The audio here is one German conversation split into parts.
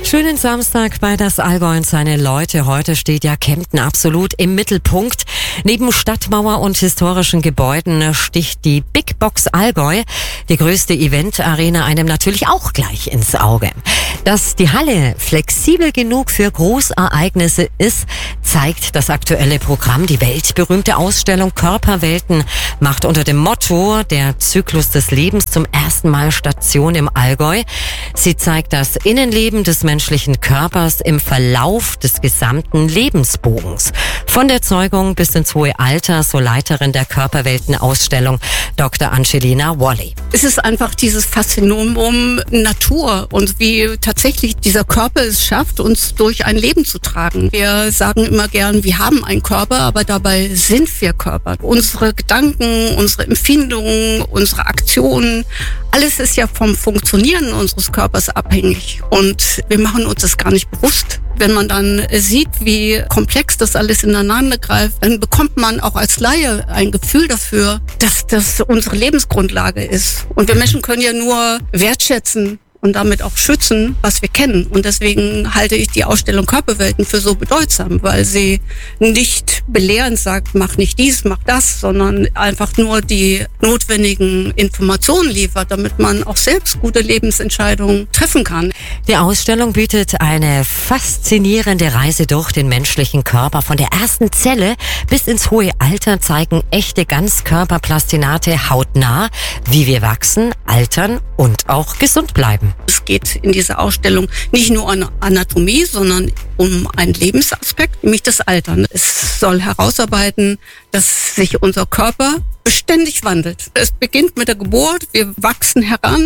Schönen Samstag bei Das Allgäu und seine Leute. Heute steht ja Kempten absolut im Mittelpunkt. Neben Stadtmauer und historischen Gebäuden sticht die Big Box Allgäu, die größte Eventarena, einem natürlich auch gleich ins Auge. Dass die Halle flexibel genug für Großereignisse ist, zeigt das aktuelle Programm. Die weltberühmte Ausstellung Körperwelten macht unter dem Motto Der Zyklus des Lebens zum ersten Mal Station im Allgäu. Sie zeigt das Innenleben des menschlichen Körpers im Verlauf des gesamten Lebensbogens. Von der Zeugung bis ins hohe Alter, so Leiterin der Körperwelten-Ausstellung Dr. Angelina Wolley. Es ist einfach dieses Faszinomum Natur und wie tatsächlich dieser Körper es schafft, uns durch ein Leben zu tragen. Wir sagen immer gern, wir haben einen Körper, aber dabei sind wir Körper. Unsere Gedanken, unsere Empfindungen, unsere Aktionen, alles ist ja vom Funktionieren unseres Körpers abhängig. Und wir machen uns das gar nicht bewusst. Wenn man dann sieht, wie komplex das alles ineinander greift, dann bekommt man auch als Laie ein Gefühl dafür, dass das unsere Lebensgrundlage ist. Und wir Menschen können ja nur wertschätzen und damit auch schützen, was wir kennen. Und deswegen halte ich die Ausstellung Körperwelten für so bedeutsam, weil sie nicht belehrend sagt, mach nicht dies, mach das, sondern einfach nur die notwendigen Informationen liefert, damit man auch selbst gute Lebensentscheidungen treffen kann. Die Ausstellung bietet eine faszinierende Reise durch den menschlichen Körper. Von der ersten Zelle bis ins hohe Alter zeigen echte Ganzkörperplastinate hautnah, wie wir wachsen, altern und auch gesund bleiben. Es geht in dieser Ausstellung nicht nur um Anatomie, sondern um einen Lebensaspekt, nämlich das Altern. Es soll herausarbeiten, dass sich unser Körper beständig wandelt. Es beginnt mit der Geburt, wir wachsen heran,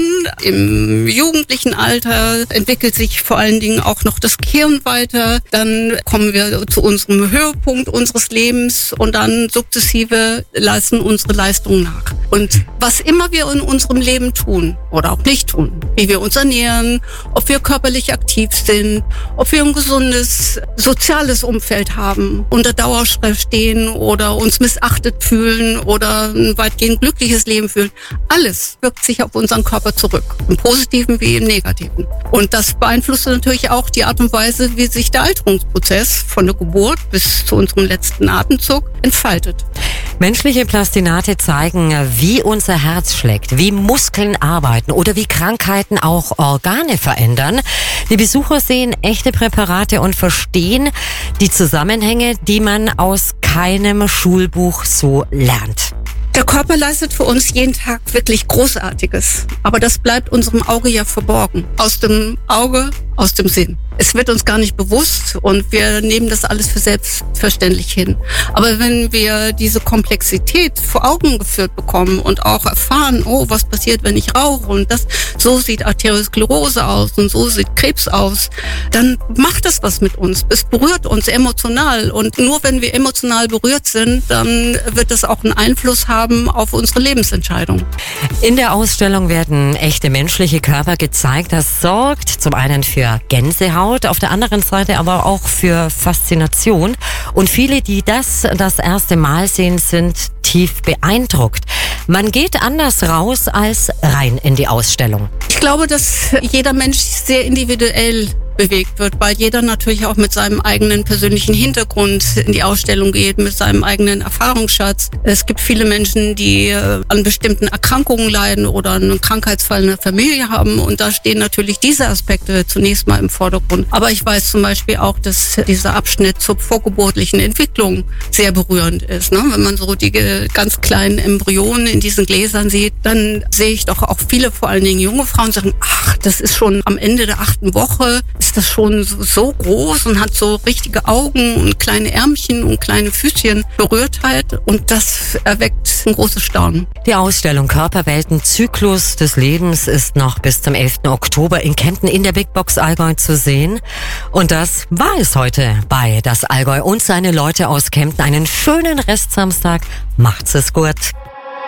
im jugendlichen Alter entwickelt sich vor allen Dingen auch noch das Gehirn weiter, dann kommen wir zu unserem Höhepunkt unseres Lebens und dann sukzessive lassen unsere Leistungen nach. Und was immer wir in unserem Leben tun oder auch nicht tun, wie wir uns ernähren, ob wir körperlich aktiv sind, ob wir ein gesundes soziales Umfeld haben, unter Dauerstress stehen oder uns missachtet fühlen oder ein weitgehend glückliches Leben fühlen. Alles wirkt sich auf unseren Körper zurück, im Positiven wie im Negativen. Und das beeinflusst natürlich auch die Art und Weise, wie sich der Alterungsprozess von der Geburt bis zu unserem letzten Atemzug entfaltet. Menschliche Plastinate zeigen, wie unser Herz schlägt, wie Muskeln arbeiten oder wie Krankheiten auch Organe verändern. Die Besucher sehen echte Präparate und verstehen die Zusammenhänge, die man aus keinem Schulbuch so lernt. Der Körper leistet für uns jeden Tag wirklich Großartiges. Aber das bleibt unserem Auge ja verborgen. Aus dem Auge, aus dem Sinn. Es wird uns gar nicht bewusst und wir nehmen das alles für selbstverständlich hin. Aber wenn wir diese Komplexität vor Augen geführt bekommen und auch erfahren, oh, was passiert, wenn ich rauche und das, so sieht Arteriosklerose aus und so sieht Krebs aus, dann macht das was mit uns. Es berührt uns emotional und nur wenn wir emotional berührt sind, dann wird das auch einen Einfluss haben auf unsere Lebensentscheidung. In der Ausstellung werden echte menschliche Körper gezeigt. Das sorgt zum einen für Gänsehaut, auf der anderen Seite aber auch für Faszination. Und viele, die das erste Mal sehen, sind tief beeindruckt. Man geht anders raus als rein in die Ausstellung. Ich glaube, dass jeder Mensch sehr individuell bewegt wird, weil jeder natürlich auch mit seinem eigenen persönlichen Hintergrund in die Ausstellung geht, mit seinem eigenen Erfahrungsschatz. Es gibt viele Menschen, die an bestimmten Erkrankungen leiden oder einen Krankheitsfall in der Familie haben und da stehen natürlich diese Aspekte zunächst mal im Vordergrund. Aber ich weiß zum Beispiel auch, dass dieser Abschnitt zur vorgeburtlichen Entwicklung sehr berührend ist. Wenn man so die ganz kleinen Embryonen in diesen Gläsern sieht, dann sehe ich doch auch viele, vor allen Dingen junge Frauen, sagen, ach, das ist schon am Ende der 8. Woche, ist das schon so groß und hat so richtige Augen und kleine Ärmchen und kleine Füßchen, Berührtheit und das erweckt ein großes Staunen. Die Ausstellung Körperwelten Zyklus des Lebens ist noch bis zum 11. Oktober in Kempten in der Big Box Allgäu zu sehen. Und das war es heute bei Das Allgäu und seine Leute aus Kempten. Einen schönen Restsamstag. Macht's es gut.